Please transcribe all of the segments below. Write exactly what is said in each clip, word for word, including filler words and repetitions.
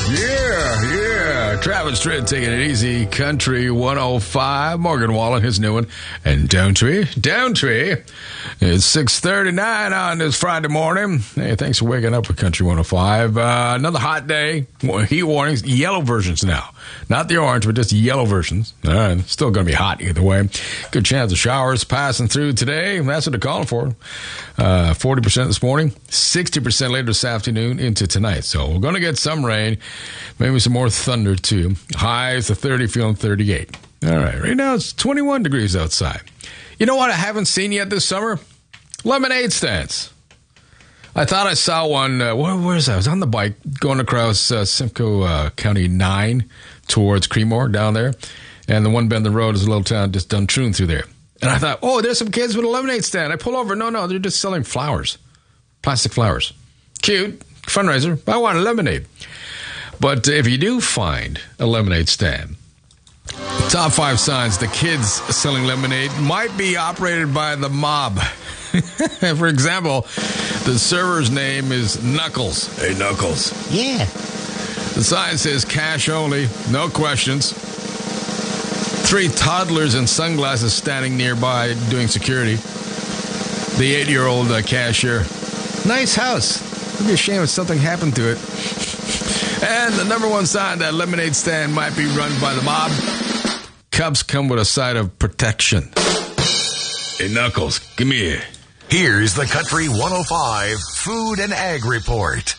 Yeah, yeah. Travis Tritt taking it easy. Country one oh five. Morgan Wallen, his new one. And Downtree. Downtree. It's six thirty-nine on this Friday morning. Hey, thanks for waking up with Country one oh five. Uh, another hot day. Heat warnings. Yellow versions now. Not the orange, but just yellow versions. All right. Still going to be hot either way. Good chance of showers passing through today. That's what they're calling for. Uh, forty percent this morning. sixty percent later this afternoon into tonight. So we're going to get some rain. Maybe some more thunder, too. Highs to thirty, feeling thirty-eight. All right. Right now it's twenty-one degrees outside. You know what I haven't seen yet this summer? Lemonade stands. I thought I saw one. Uh, where, where is that? I was on the bike going across uh, Simcoe uh, County nine towards Creemore down there. And the one bend in the road is a little town just Duntroon through there. And I thought, oh, there's some kids with a lemonade stand. I pull over. No, no, they're just selling flowers. Plastic flowers. Cute. Fundraiser. I want a lemonade. But if you do find a lemonade stand, top five signs the kids selling lemonade might be operated by the mob. For example, the server's name is Knuckles. Hey, Knuckles. Yeah. The sign says cash only, no questions. Three toddlers in sunglasses standing nearby doing security. The eight-year-old uh, cashier. Nice house. It'd be a shame if something happened to it. And the number one sign that lemonade stand might be run by the mob. Cups come with a side of protection. Hey, Knuckles, give me here. Here's the Country one oh five Food and Ag Report.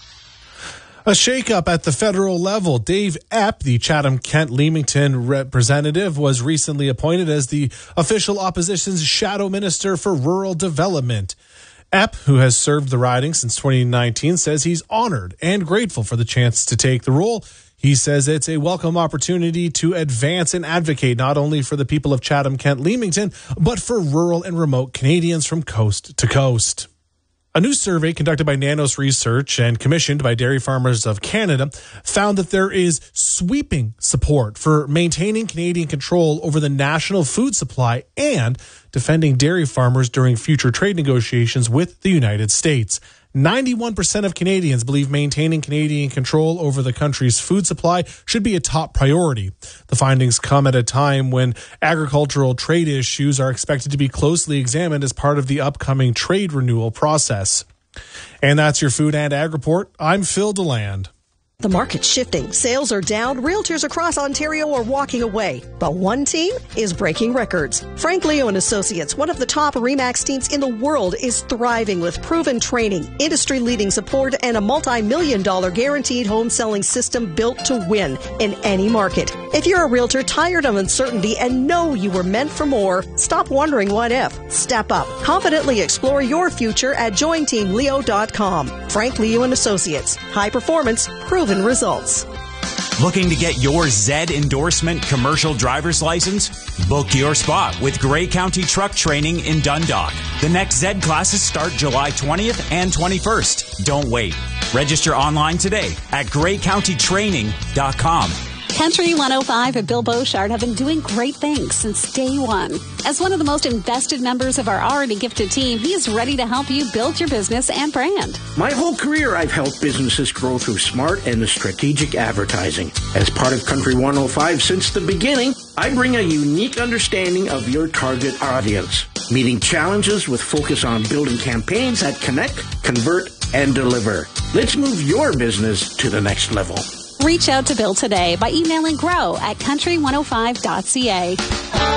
A shakeup at the federal level. Dave Epp, the Chatham-Kent-Leamington representative, was recently appointed as the official opposition's shadow minister for rural development. Epp, who has served the riding since twenty nineteen, says he's honored and grateful for the chance to take the role. He says it's a welcome opportunity to advance and advocate not only for the people of Chatham-Kent-Leamington, but for rural and remote Canadians from coast to coast. A new survey conducted by Nanos Research and commissioned by Dairy Farmers of Canada found that there is sweeping support for maintaining Canadian control over the national food supply and defending dairy farmers during future trade negotiations with the United States. ninety-one percent of Canadians believe maintaining Canadian control over the country's food supply should be a top priority. The findings come at a time when agricultural trade issues are expected to be closely examined as part of the upcoming trade renewal process. And that's your Food and Ag Report. I'm Phil DeLand. The market's shifting. Sales are down. Realtors across Ontario are walking away. But one team is breaking records. Frank Leo and Associates, one of the top RE/MAX teams in the world, is thriving with proven training, industry-leading support, and a multi-million dollar guaranteed home selling system built to win in any market. If you're a realtor tired of uncertainty and know you were meant for more, stop wondering what if. Step up. Confidently explore your future at join team leo dot com. Frank Leo and Associates. High performance, proven results. Looking to get your Z endorsement commercial driver's license? Book your spot with Grey County Truck Training in Dundalk. The next Z classes start July twentieth and twenty-first. Don't wait. Register online today at grey county training dot com. Country one oh five and Bill Beauchard have been doing great things since day one. As one of the most invested members of our already gifted team, he is ready to help you build your business and brand. My whole career, I've helped businesses grow through smart and strategic advertising. As part of Country one oh five since the beginning, I bring a unique understanding of your target audience, meeting challenges with focus on building campaigns that connect, convert, and deliver. Let's move your business to the next level. Reach out to Bill today by emailing grow at country one oh five dot c a.